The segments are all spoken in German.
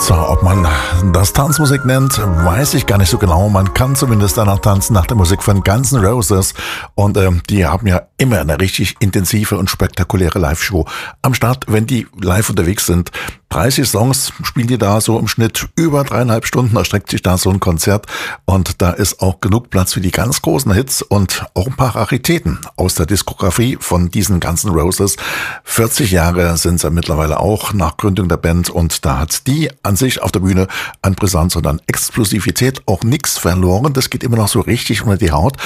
So, ob man das Tanzmusik nennt, weiß ich gar nicht so genau. Man kann zumindest danach tanzen, nach der Musik von Guns N' Roses. Und die haben ja immer eine richtig intensive und spektakuläre Live-Show am Start, wenn die live unterwegs sind. 30 Songs spielen die da so im Schnitt über 3,5 Stunden, erstreckt sich da so ein Konzert und da ist auch genug Platz für die ganz großen Hits und auch ein paar Raritäten aus der Diskografie von diesen Guns N' Roses. 40 Jahre sind sie mittlerweile auch nach Gründung der Band und da hat die an sich auf der Bühne an Brisanz und an Explosivität auch nichts verloren. Das geht immer noch so richtig unter die Haut.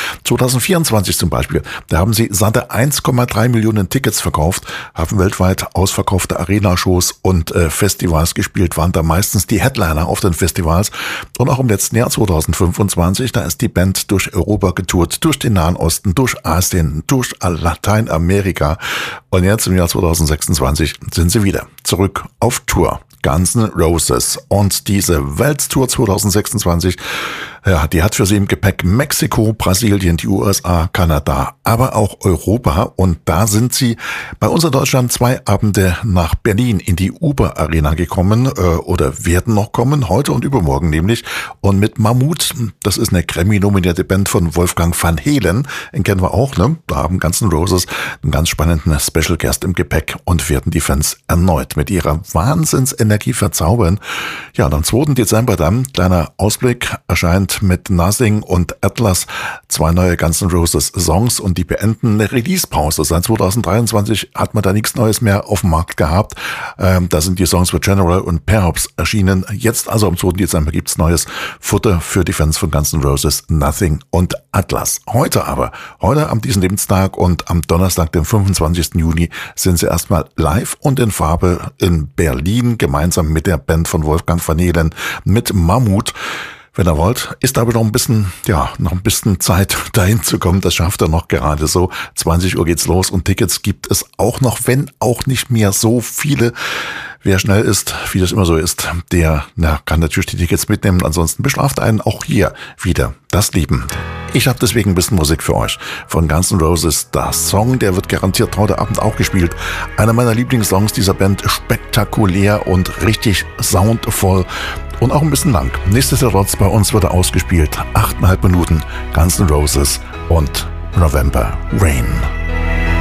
2024 zum Beispiel, da haben sie satte 1,3 Millionen Tickets verkauft, haben weltweit ausverkaufte Arena-Shows und Festivals gespielt, waren da meistens die Headliner auf den Festivals. Und auch im letzten Jahr 2025, da ist die Band durch Europa getourt, durch den Nahen Osten, durch Asien, durch Lateinamerika. Und jetzt im Jahr 2026 sind sie wieder zurück auf Tour. Guns N' Roses. Und diese Welttour 2026, ja, die hat für sie im Gepäck Mexiko, Brasilien, die USA, Kanada, aber auch Europa. Und da sind sie bei uns in Deutschland 2 Abende nach Berlin in die Uber Arena gekommen oder werden noch kommen, heute und übermorgen nämlich. Und mit Mammut, das ist eine Grammy-nominierte Band von Wolfgang van Helen, den kennen wir auch, ne? Da haben Guns N' Roses einen ganz spannenden Special Guest im Gepäck und werden die Fans erneut mit ihrer Wahnsinnsenergie verzaubern. Ja, und am 2. Dezember dann, kleiner Ausblick, erscheint mit Nothing und Atlas 2 neue Guns N' Roses Songs und die beenden eine Release-Pause. Seit 2023 hat man da nichts Neues mehr auf dem Markt gehabt. Da sind die Songs für General und Perhaps erschienen. Jetzt also am 2. Dezember gibt's neues Futter für die Fans von Guns N' Roses, Nothing und Atlas. Heute am diesem Lebenstag und am Donnerstag, dem 25. Juni, sind sie erstmal live und in Farbe in Berlin, gemeinsam mit der Band von Wolfgang van Helen, mit Mammut. Wenn ihr wollt, ist aber noch ein bisschen Zeit dahin zu kommen. Das schafft er noch gerade so. 20 Uhr geht's los und Tickets gibt es auch noch, wenn auch nicht mehr so viele. Wer schnell ist, wie das immer so ist, der kann natürlich die Tickets mitnehmen. Ansonsten bestraft einen auch hier wieder das Leben. Ich habe deswegen ein bisschen Musik für euch. Von Guns N' Roses, der Song, der wird garantiert heute Abend auch gespielt. Einer meiner Lieblingssongs dieser Band, spektakulär und richtig soundvoll und auch ein bisschen lang. Nichtsdestotrotz, bei uns wird er ausgespielt. 8,5 Minuten, Guns N' Roses und November Rain.